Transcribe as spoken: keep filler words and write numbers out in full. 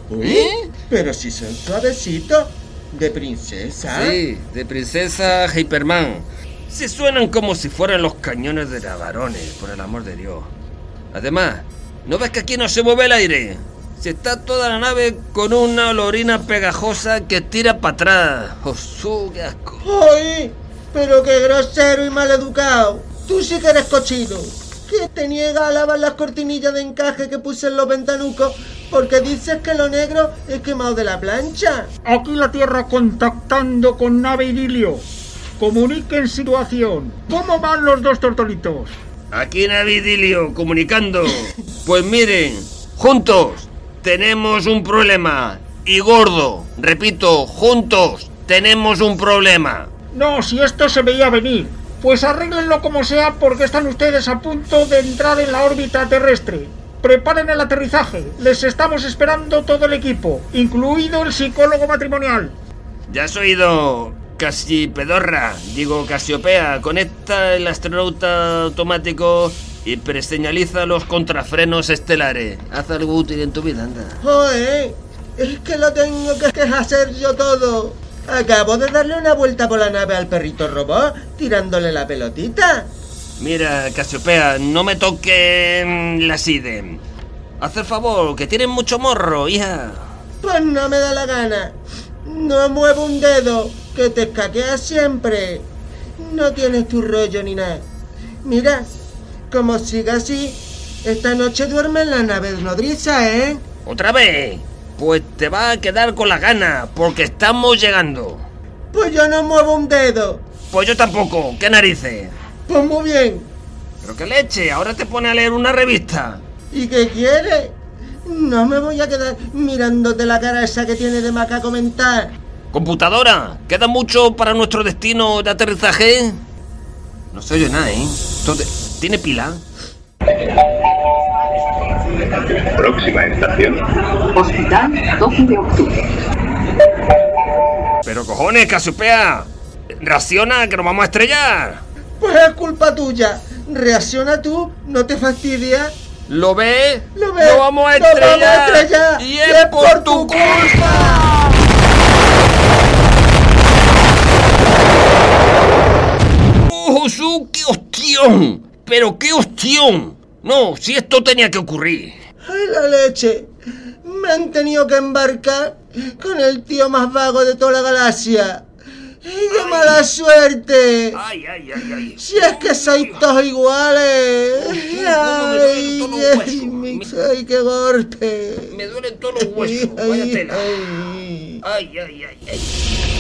Uy, ¿eh? Pero si son suavecitos, de princesa. Sí, de princesa Hyperman. Si suenan como si fueran los cañones de la varones, por el amor de Dios. Además, ¿no ves que aquí no se mueve el aire? Si está toda la nave con una olorina pegajosa que tira para atrás. ¡Josú, qué asco! ¡Ay! Pero qué grosero y maleducado. Tú sí que eres cochino. Que te niega a lavar las cortinillas de encaje que puse en los ventanucos porque dices que lo negro es quemado de la plancha. Aquí la Tierra contactando con nave Idilio. Comuniquen situación. ¿Cómo van los dos tortolitos? Aquí nave Idilio, comunicando. Pues miren, juntos tenemos un problema. Y gordo, repito, juntos tenemos un problema. No, si esto se veía venir. Pues arréglenlo como sea porque están ustedes a punto de entrar en la órbita terrestre. Preparen el aterrizaje. Les estamos esperando todo el equipo, incluido el psicólogo matrimonial. Ya has oído, casi pedorra, digo Casiopea. Conecta el astronauta automático y preseñaliza los contrafrenos estelares. Haz algo útil en tu vida, anda. Joder, es que lo tengo que hacer yo todo. Acabo de darle una vuelta por la nave al perrito robot, tirándole la pelotita. Mira, Casiopea, no me toques la side. Haz el favor, que tienes mucho morro, hija. Pues no me da la gana. No muevo un dedo, que te escaqueas siempre. No tienes tu rollo ni nada. Mira, como siga así, esta noche duerme en la nave nodriza, ¿eh? ¿Otra vez? Pues te va a quedar con las ganas, porque estamos llegando. Pues yo no muevo un dedo. Pues yo tampoco, ¿qué narices? Pues muy bien. Pero qué leche, ahora te pone a leer una revista. ¿Y qué quieres? No me voy a quedar mirándote la cara esa que tiene de macaco mental. Computadora, ¿queda mucho para nuestro destino de aterrizaje? No se oye nada, ¿eh? Entonces, ¿tiene pila? Próxima estación Hospital doce de octubre. Pero cojones, Casiopea, reacciona que nos vamos a estrellar. Pues es culpa tuya. Reacciona tú, no te fastidia. ¿Lo ves? Lo ves. Lo vamos a estrellar. Lo vamos a estrellar. Y es, y es por, por tu culpa. culpa. ¡Oh, Jesús, qué hostión! ¡Pero qué hostión! No, si esto tenía que ocurrir. ¡Ay, la leche! Me han tenido que embarcar con el tío más vago de toda la galaxia. ¡Y qué ay. mala suerte! ¡Ay, ay, ay, ay! Si es que sois todos iguales. Ay, ay, ay, ay, qué golpe. Me duelen todos los huesos. Vaya tela. Ay, ay, ay, ay.